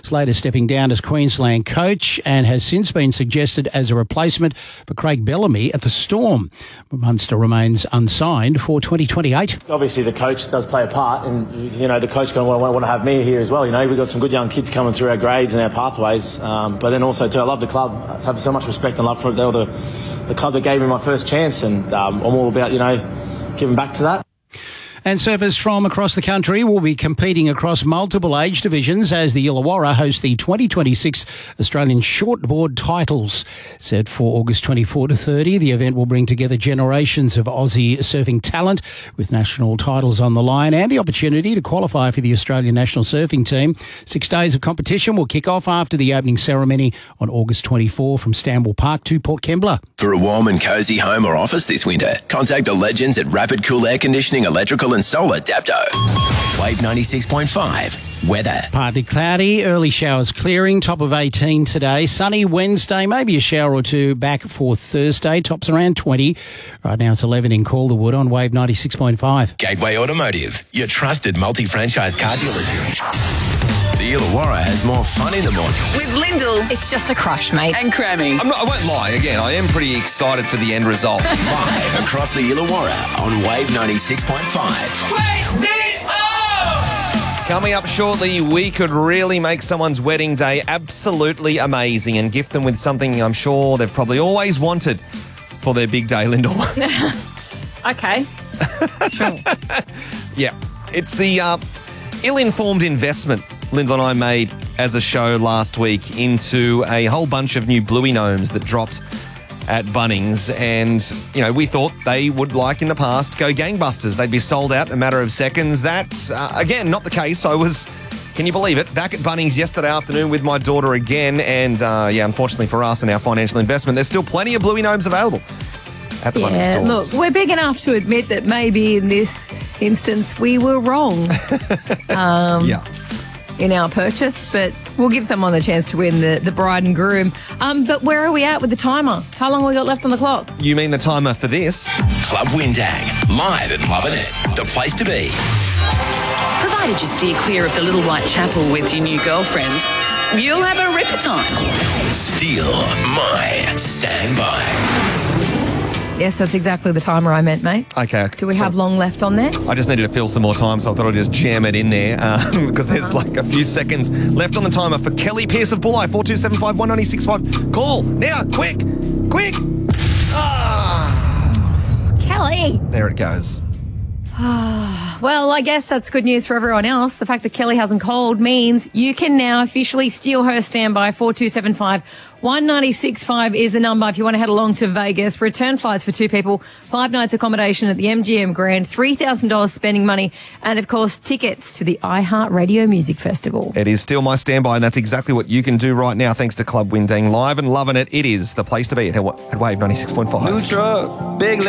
Slater stepping down as Queensland coach and has since been suggested as a replacement for Craig Bellamy at the Storm. Munster remains unsigned for 2028. Obviously, the coach does play a part, and the coach going to want to have me here as well. We've got some good young kids coming through our grades and our pathways, but then also too, I love the club. I have so much respect and love for the club that gave me my first chance, and I'm all about giving back to that. And surfers from across the country will be competing across multiple age divisions as the Illawarra host the 2026 Australian Shortboard Titles. Set for August 24 to 30, the event will bring together generations of Aussie surfing talent with national titles on the line and the opportunity to qualify for the Australian national surfing team. 6 days of competition will kick off after the opening ceremony on August 24 from Stanwell Park to Port Kembla. For a warm and cosy home or office this winter, contact the legends at Rapid Cool Air Conditioning, Electrical and Solar Dapto. Wave 96.5. Weather. Partly cloudy, early showers clearing, top of 18 today. Sunny Wednesday, maybe a shower or two back for Thursday. Tops around 20. Right now it's 11 in Calderwood on Wave 96.5. Gateway Automotive, your trusted multi-franchise car dealership. The Illawarra has more fun in the morning. With Lyndall, it's just a crush, mate. And cramming. I won't lie. Again, I am pretty excited for the end result. Live across the Illawarra on Wave 96.5. Coming up shortly, we could really make someone's wedding day absolutely amazing and gift them with something I'm sure they've probably always wanted for their big day, Lyndall. Okay. Sure. Yeah. It's the ill-informed investment Lyndall and I made as a show last week into a whole bunch of new Bluey gnomes that dropped at Bunnings, and we thought they would, like in the past, go gangbusters. They'd be sold out in a matter of seconds. That's again not the case. I was, can you believe it, back at Bunnings yesterday afternoon with my daughter again, and unfortunately for us and our financial investment, there's still plenty of Bluey gnomes available at the Bunnings stores. Look, we're big enough to admit that maybe in this instance we were wrong. In our purchase, but we'll give someone the chance to win the bride and groom. But where are we at with the timer? How long have we got left on the clock? You mean the timer for this? Club Windang, live and loving it. The place to be. Provided you steer clear of the Little White Chapel with your new girlfriend, you'll have a ripper time. Steal my standby. Yes, that's exactly the timer I meant, mate. Okay. Do we have long left on there? I just needed to fill some more time, so I thought I'd just jam it in there because there's like a few seconds left on the timer for Kelly Pierce of Bulli, 4275 1965. Call now, quick. Kelly. There it goes. Well, I guess that's good news for everyone else. The fact that Kelly hasn't called means you can now officially steal her standby. 4275 1965 is the number if you want to head along to Vegas. Return flights for 2 people, 5 nights accommodation at the MGM Grand, $3,000 spending money, and of course tickets to the iHeartRadio Music Festival. It is still my standby, and that's exactly what you can do right now thanks to Club Windang. Live and loving it. It is the place to be at Wave 96.5. New truck, big